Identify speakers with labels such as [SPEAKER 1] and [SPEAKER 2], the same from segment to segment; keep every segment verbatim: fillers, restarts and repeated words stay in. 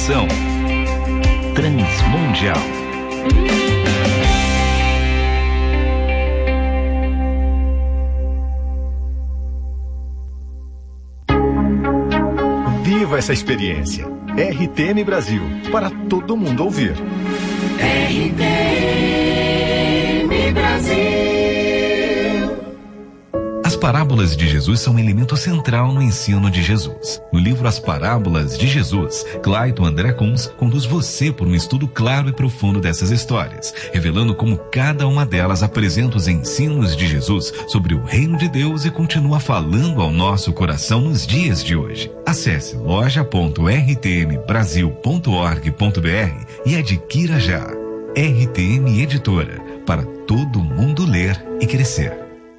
[SPEAKER 1] Conexão Transmundial.
[SPEAKER 2] Viva essa experiência. R T M Brasil, para todo mundo ouvir.
[SPEAKER 3] R T M Brasil.
[SPEAKER 1] As parábolas de Jesus são um elemento central no ensino de Jesus. No livro As Parábolas de Jesus, Clayton André Kunz conduz você por um estudo claro e profundo dessas histórias, revelando como cada uma delas apresenta os ensinos de Jesus sobre o reino de Deus e continua falando ao nosso coração nos dias de hoje. Acesse loja ponto r t m brasil ponto org ponto b r e adquira já. R T M Editora, para todo mundo ler e crescer.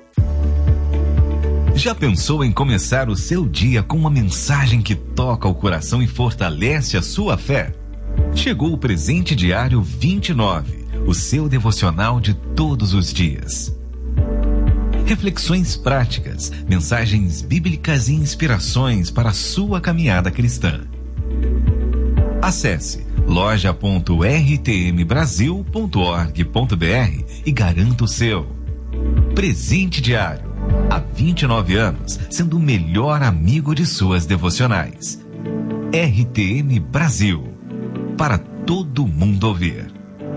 [SPEAKER 1] Já pensou em começar o seu dia com uma mensagem que toca o coração e fortalece a sua fé? Chegou o Presente Diário vinte e nove, o seu devocional de todos os dias. Reflexões práticas, mensagens bíblicas e inspirações para a sua caminhada cristã. Acesse loja ponto r t m brasil ponto org ponto b r e garanta o seu. Presente Diário. Há vinte e nove anos, sendo o melhor amigo de suas devocionais. R T M Brasil, para todo mundo ouvir.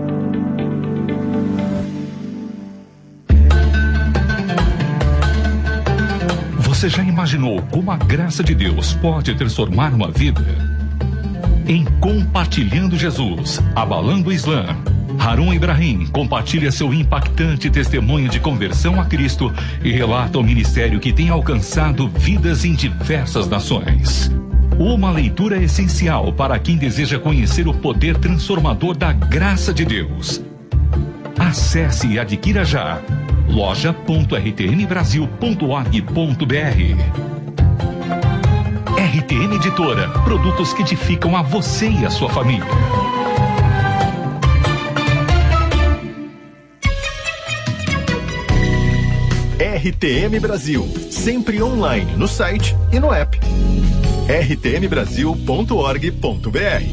[SPEAKER 4] Você já imaginou como a graça de Deus pode transformar uma vida? Em Compartilhando Jesus, Abalando o Islã, Harun Ibrahim compartilha seu impactante testemunho de conversão a Cristo e relata o ministério que tem alcançado vidas em diversas nações. Uma leitura essencial para quem deseja conhecer o poder transformador da graça de Deus. Acesse e adquira já loja ponto r t m brasil ponto org ponto b r. R T M Editora, produtos que edificam a você e a sua família.
[SPEAKER 2] R T M Brasil, sempre online no site e no app. r t m brasil ponto org ponto b r.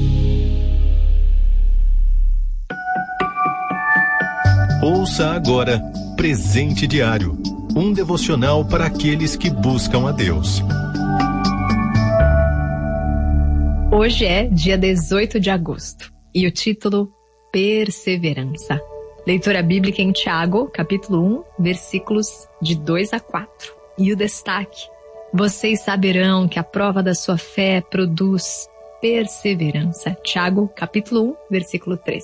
[SPEAKER 2] Ouça agora Presente Diário, um devocional para aqueles que buscam a Deus.
[SPEAKER 5] Hoje é dia dezoito de agosto e o título Perseverança. Leitura bíblica em Tiago, capítulo um, versículos de dois a quatro. E o destaque: vocês saberão que a prova da sua fé produz perseverança. Tiago, capítulo um, versículo três.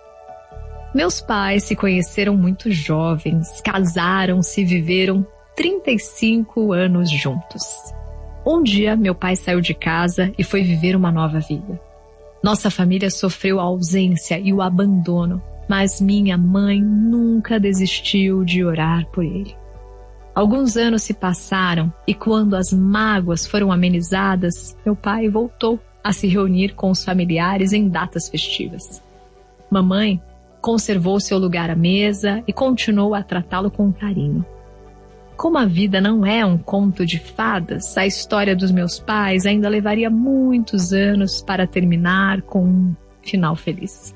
[SPEAKER 5] Meus pais se conheceram muito jovens, casaram-se e viveram trinta e cinco anos juntos. Um dia, meu pai saiu de casa e foi viver uma nova vida. Nossa família sofreu a ausência e o abandono, mas minha mãe nunca desistiu de orar por ele. Alguns anos se passaram e quando as mágoas foram amenizadas, meu pai voltou a se reunir com os familiares em datas festivas. Mamãe conservou seu lugar à mesa e continuou a tratá-lo com carinho. Como a vida não é um conto de fadas, a história dos meus pais ainda levaria muitos anos para terminar com um final feliz.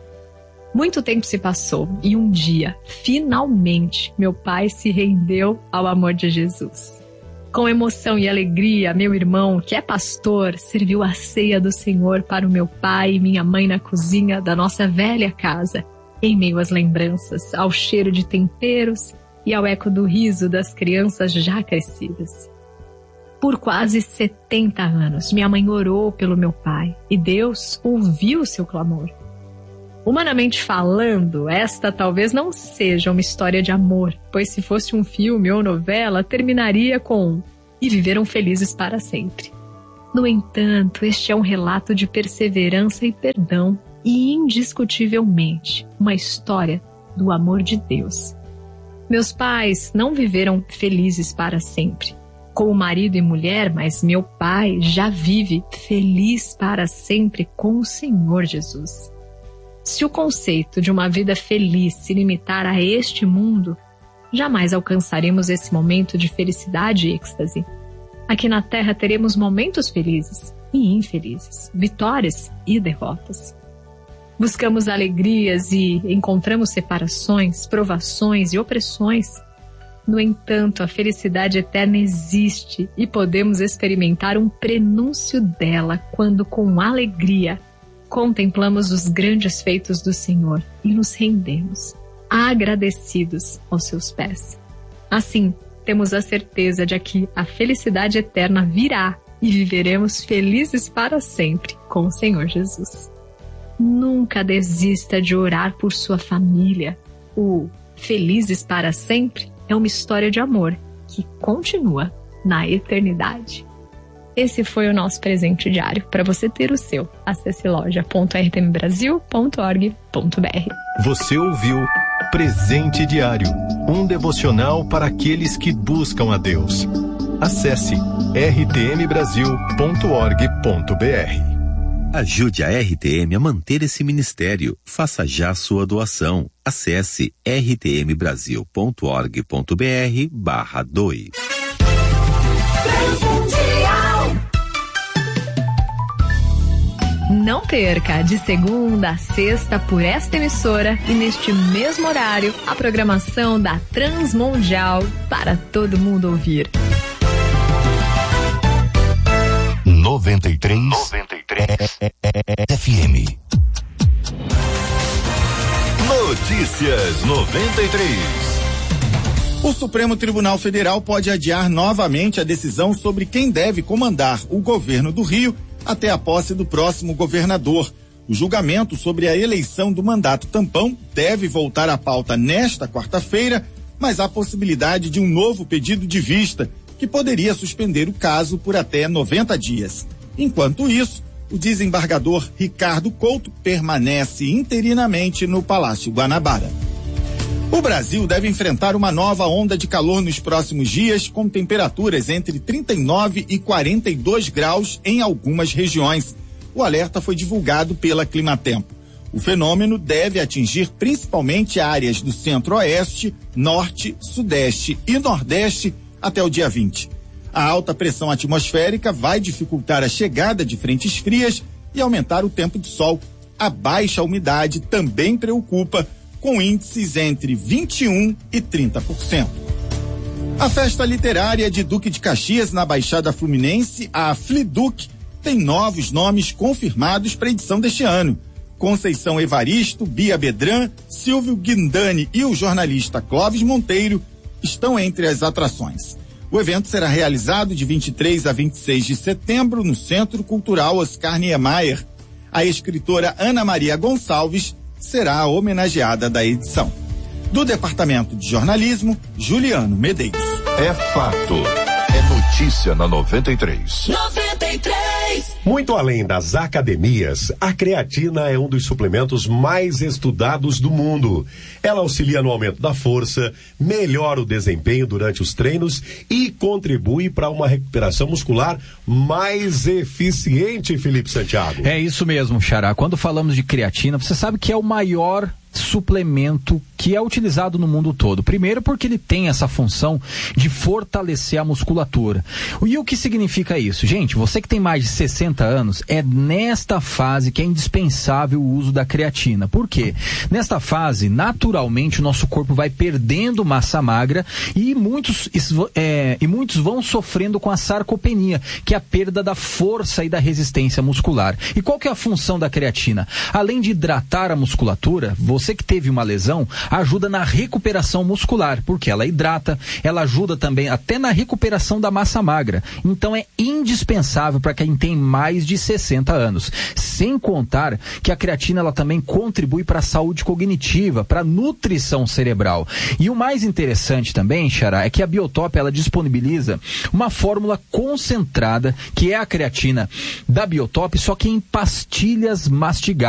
[SPEAKER 5] Muito tempo se passou e um dia, finalmente, meu pai se rendeu ao amor de Jesus. Com emoção e alegria, meu irmão, que é pastor, serviu a ceia do Senhor para o meu pai e minha mãe na cozinha da nossa velha casa, em meio às lembranças, ao cheiro de temperos e ao eco do riso das crianças já crescidas. Por quase setenta anos, minha mãe orou pelo meu pai e Deus ouviu seu clamor. Humanamente falando, esta talvez não seja uma história de amor, pois se fosse um filme ou novela, terminaria com "e viveram felizes para sempre". No entanto, este é um relato de perseverança e perdão e, indiscutivelmente, uma história do amor de Deus. Meus pais não viveram felizes para sempre, como marido e mulher, mas meu pai já vive feliz para sempre com o Senhor Jesus. Se o conceito de uma vida feliz se limitar a este mundo, jamais alcançaremos esse momento de felicidade e êxtase. Aqui na Terra teremos momentos felizes, e infelizes, vitórias e derrotas. Buscamos alegrias e encontramos separações, provações e opressões. No entanto, a felicidade eterna existe e podemos experimentar um prenúncio dela quando, com alegria, contemplamos os grandes feitos do Senhor e nos rendemos, agradecidos aos seus pés. Assim, temos a certeza de que a felicidade eterna virá e viveremos felizes para sempre com o Senhor Jesus. Nunca desista de orar por sua família. O Felizes para Sempre é uma história de amor que continua na eternidade. Esse foi o nosso presente diário. Para você ter o seu, acesse loja ponto r t m brasil ponto org ponto b r.
[SPEAKER 2] Você ouviu Presente Diário, um devocional para aqueles que buscam a Deus. Acesse r t m brasil ponto org ponto b r.
[SPEAKER 6] Ajude a R T M a manter esse ministério. Faça já sua doação. Acesse r t m brasil ponto org ponto b r barra doe.
[SPEAKER 5] Não perca, de segunda a sexta, por esta emissora e neste mesmo horário, a programação da Transmundial para todo mundo ouvir.
[SPEAKER 7] noventa e três, noventa e três F M.
[SPEAKER 2] Notícias noventa e três.
[SPEAKER 8] O Supremo Tribunal Federal pode adiar novamente a decisão sobre quem deve comandar o governo do Rio até a posse do próximo governador. O julgamento sobre a eleição do mandato tampão deve voltar à pauta nesta quarta-feira, mas há possibilidade de um novo pedido de vista, que poderia suspender o caso por até noventa dias. Enquanto isso, o desembargador Ricardo Couto permanece interinamente no Palácio Guanabara. O Brasil deve enfrentar uma nova onda de calor nos próximos dias, com temperaturas entre trinta e nove e quarenta e dois graus em algumas regiões. O alerta foi divulgado pela Climatempo. O fenômeno deve atingir principalmente áreas do centro-oeste, norte, sudeste e nordeste até o dia vinte. A alta pressão atmosférica vai dificultar a chegada de frentes frias e aumentar o tempo de sol. A baixa umidade também preocupa, com índices entre vinte e um e trinta por cento. A festa literária de Duque de Caxias, na Baixada Fluminense, a Fliduc, tem novos nomes confirmados para a edição deste ano. Conceição Evaristo, Bia Bedran, Silvio Guindani e o jornalista Clóvis Monteiro estão entre as atrações. O evento será realizado de vinte e três a vinte e seis de setembro no Centro Cultural Oscar Niemeyer. A escritora Ana Maria Gonçalves será a homenageada da edição. Do Departamento de Jornalismo, Juliano Medeiros.
[SPEAKER 7] É fato. É notícia na noventa e três.
[SPEAKER 3] noventa e três.
[SPEAKER 9] Muito além das academias, a creatina é um dos suplementos mais estudados do mundo. Ela auxilia no aumento da força, melhora o desempenho durante os treinos e contribui para uma recuperação muscular mais eficiente, Felipe Santiago.
[SPEAKER 10] É isso mesmo, Xará. Quando falamos de creatina, você sabe que é o maior suplemento que é utilizado no mundo todo. Primeiro porque ele tem essa função de fortalecer a musculatura. E o que significa isso? Gente, você que tem mais de sessenta anos, é nesta fase que é indispensável o uso da creatina. Por quê? Nesta fase, naturalmente, o nosso corpo vai perdendo massa magra e muitos, é, e muitos vão sofrendo com a sarcopenia, que é a perda da força e da resistência muscular. E qual que é a função da creatina? Além de hidratar a musculatura, você que teve uma lesão, ajuda na recuperação muscular, porque ela hidrata, ela ajuda também até na recuperação da massa magra. Então é indispensável para quem tem mais de sessenta anos. Sem contar que a creatina ela também contribui para a saúde cognitiva, para a nutrição cerebral. E o mais interessante também, Xará, é que a Biotop ela disponibiliza uma fórmula concentrada, que é a creatina da Biotop, só que em pastilhas mastigáveis.